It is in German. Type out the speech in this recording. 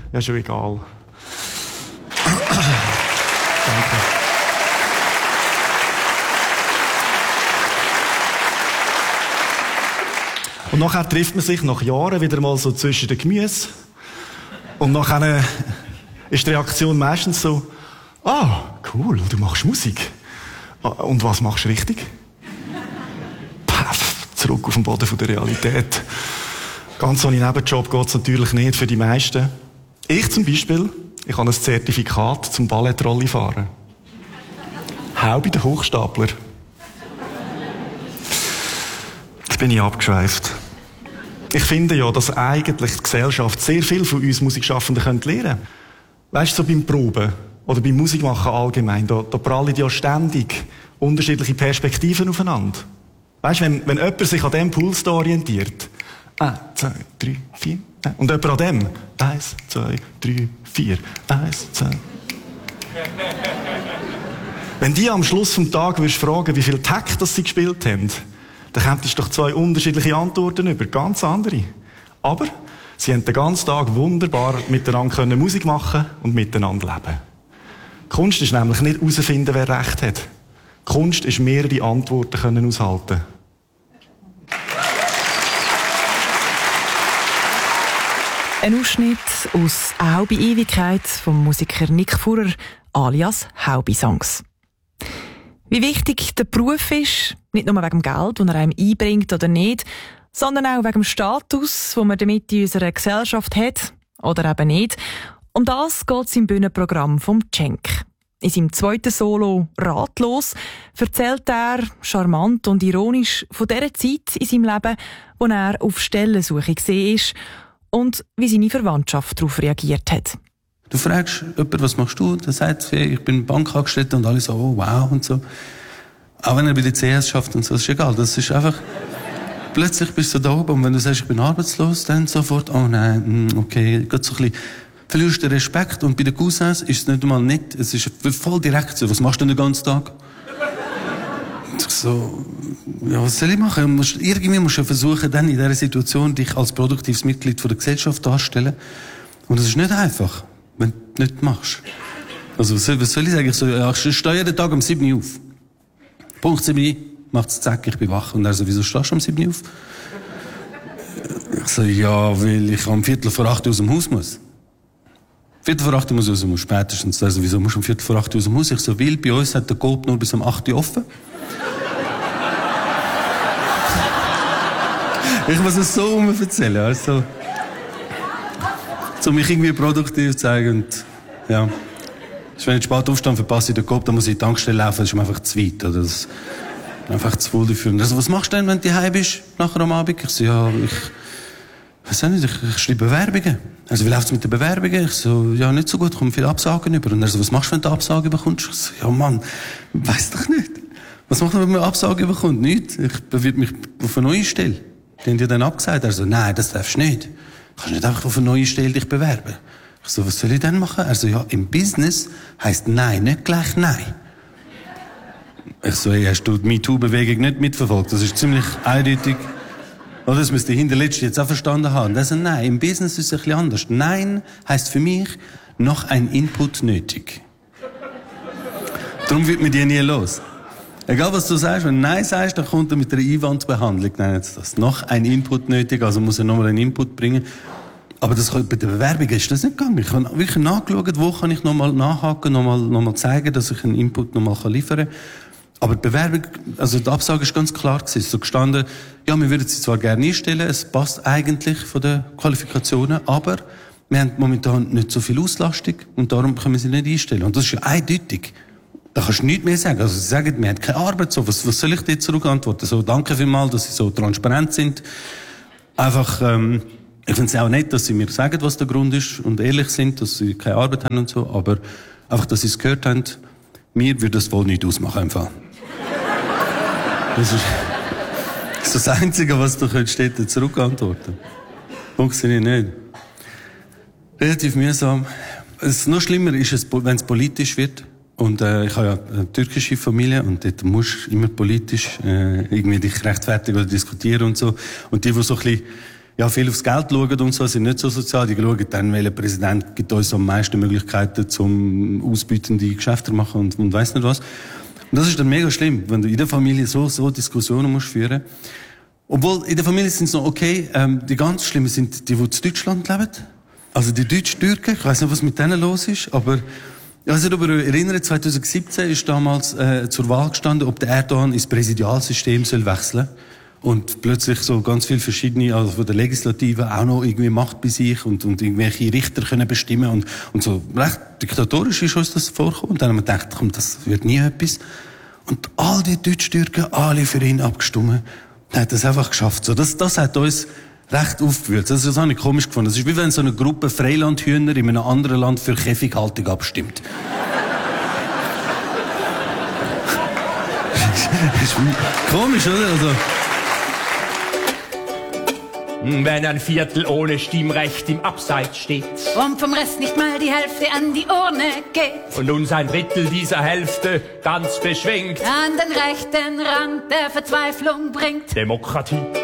Ja, schon egal. Danke. Und nachher trifft man sich nach Jahren wieder mal so zwischen den Gemüse. Und nachher ist die Reaktion meistens so, ah, cool, du machst Musik. Und was machst du richtig? Paff, zurück auf den Boden der Realität. Ganz ohne Nebenjob geht es natürlich nicht für die meisten. Ich zum Beispiel, ich habe ein Zertifikat zum Ballettrolli fahren. Hau bei den Hochstapler. Jetzt bin ich abgeschweift. Ich finde ja, dass eigentlich die Gesellschaft sehr viel von uns Musikschaffenden lernen könnte. Weißt du, so beim Proben oder beim Musikmachen allgemein, da prallen ja ständig unterschiedliche Perspektiven aufeinander. Weißt du, wenn jemand sich an diesem Puls orientiert, 1, 2, 3, 4, und jemand an dem, 1, 2, 3, 4, 1, 2. Wenn die am Schluss des Tages fragen, wie viel Takt sie gespielt haben, dann hättest du doch 2 unterschiedliche Antworten über, ganz andere. Aber sie haben den ganzen Tag wunderbar miteinander Musik machen und miteinander leben. Kunst ist nämlich nicht herausfinden, wer Recht hat. Kunst ist mehrere Antworten aushalten. Ein Ausschnitt aus «Auch bei Ewigkeit» vom Musiker Nick Fuhrer alias «Haubi-Songs». Wie wichtig der Beruf ist, nicht nur wegen dem Geld, das er einem einbringt oder nicht, sondern auch wegen dem Status, den man damit in unserer Gesellschaft hat, oder eben nicht. Um das geht es im Bühnenprogramm vom Cenk. In seinem zweiten Solo «Ratlos» erzählt er, charmant und ironisch, von dieser Zeit in seinem Leben, wo er auf Stellensuche war und wie seine Verwandtschaft darauf reagiert hat. Du fragst jemanden, was machst du? Der sagt, ich bin Bankangestellter und alle so, oh, wow und so. Auch wenn er bei der CS schafft und so, das ist egal. Das ist einfach, plötzlich bist du da oben und wenn du sagst, ich bin arbeitslos, dann sofort, oh nein, okay, geht so ein bisschen, verlierst den Respekt. Und bei den Cousins ist es nicht einmal nett, es ist voll direkt so, was machst du denn den ganzen Tag? So, ja, was soll ich machen? Irgendwie musst du versuchen, dann in dieser Situation dich als produktives Mitglied der Gesellschaft darzustellen. Und das ist nicht einfach, wenn du nicht machst. Also, was soll ich sagen? Ich so, ja, ich stehe jeden Tag um 7 Uhr auf. Punkt 7 Uhr, macht's zack, ich bin wach. Und er so, wieso stehst du um 7 Uhr auf? Ich so, ja, weil ich um 7:45 aus dem Haus muss. 7:45 muss ich aus dem Haus, spätestens. Also, wieso musst du um 7:45 aus dem Haus? Ich so, weil bei uns hat der Coop nur bis um 8 Uhr offen. Ich muss es so erzählen, also, um mich irgendwie produktiv zu zeigen. Und, ja. Wenn ich spät aufstehe, verpasse ich den Kopf, dann muss ich in die Tankstelle laufen, das ist mir einfach zu weit. Oder das ist einfach zu wohl dafür. Also, was machst du denn, wenn du daheim bist, nachher am Abend? Ich so, ja, weiß auch nicht, ich schreibe Bewerbungen. Also, wie läuft's mit den Bewerbungen? Ich so, ja, nicht so gut, kommen viele Absagen über. Und er so, was machst du, wenn du Absagen bekommst? Ich so, ja, Mann, weiss doch nicht. Was macht man, wenn man Absagen bekommt? Nichts. Ich bewerbe mich auf eine neue Stelle. Die haben dir dann abgesagt. Er so, nein, das darfst du nicht. Du kannst nicht einfach auf eine neue Stelle dich bewerben. Ich so, was soll ich denn machen? Er so, ja, im Business heisst Nein nicht gleich Nein. Ich so, hey, hast du die MeToo-Bewegung nicht mitverfolgt? Das ist ziemlich eindeutig. Oder das müsste der Letzte jetzt auch verstanden haben. Das ist ein Nein. Im Business ist es ein bisschen anders. Nein heisst für mich noch ein Input nötig. Darum wird mir die nie los. Egal was du sagst, wenn du Nein sagst, dann kommt er mit einer Einwandsbehandlung, nennen sie das. Noch ein Input nötig, also muss er nochmal einen Input bringen. Aber das, bei der Bewerbung ist das nicht gegangen. Ich habe wirklich nachgeschaut, wo kann ich nochmal nachhaken, nochmal zeigen, dass ich einen Input nochmal liefern kann. Aber die Bewerbung, also die Absage ist ganz klar gewesen. So gestanden, ja, wir würden sie zwar gerne einstellen, es passt eigentlich von den Qualifikationen, aber wir haben momentan nicht so viel Auslastung und darum können wir sie nicht einstellen. Und das ist ja eindeutig. Da kannst du nichts mehr sagen. Also sie sagen, wir haben keine Arbeit, so, was soll ich dir zurückantworten? So, danke vielmals, dass sie so transparent sind. Einfach, ich finde es auch nett, dass sie mir sagen, was der Grund ist und ehrlich sind, dass sie keine Arbeit haben und so, aber einfach, dass sie es gehört haben, mir würde das wohl nicht ausmachen, im Fall. Das ist das Einzige, was du könntest zurückantworten. Funktioniert nicht. Relativ mühsam. Es noch schlimmer ist es, wenn es politisch wird. Und ich habe ja eine türkische Familie und dort musst du immer politisch irgendwie dich rechtfertigen oder diskutieren und so. Und die so ein bisschen ja, viel aufs Geld schauen und so, sind nicht so sozial. Die schauen dann, welcher Präsident gibt uns am meisten Möglichkeiten zum ausbeutende Geschäfte machen und weiss nicht was. Und das ist dann mega schlimm, wenn du in der Familie so Diskussionen musst führen. Obwohl, in der Familie sind es noch okay, die ganz schlimmen sind die in Deutschland leben. Also die Deutsch-Türken, ich weiss nicht, was mit denen los ist, aber also darüber erinnern, 2017 ist damals zur Wahl gestanden, ob der Erdogan ins Präsidialsystem soll wechseln. Und plötzlich so ganz viele verschiedene, also von der Legislative auch noch irgendwie Macht bei sich und irgendwelche Richter können bestimmen und so recht diktatorisch ist uns das vorgekommen. Und dann haben wir gedacht, komm, das wird nie etwas. Und all die Deutsch-Türken, alle für ihn abgestimmt. Er hat das einfach geschafft. So, das hat uns recht aufgewühlt. Das habe ich komisch gefunden. Das ist wie wenn so eine Gruppe Freilandhühner in einem anderen Land für Käfighaltung abstimmt. Das ist komisch, oder? Also. Wenn ein Viertel ohne Stimmrecht im Abseits steht und vom Rest nicht mal die Hälfte an die Urne geht und uns ein Drittel dieser Hälfte ganz beschwingt an den rechten Rand der Verzweiflung bringt. Demokratie